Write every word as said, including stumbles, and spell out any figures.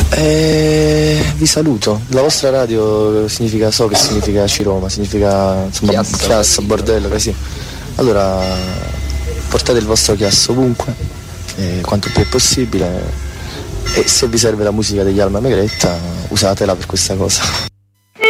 Eh, vi saluto. La vostra radio significa, so che significa Ciroma, significa insomma chiassa, chiassa bordello, così. Allora portate il vostro chiasso ovunque, eh, quanto più è possibile, e se vi serve la musica degli Alma Megretta usatela per questa cosa.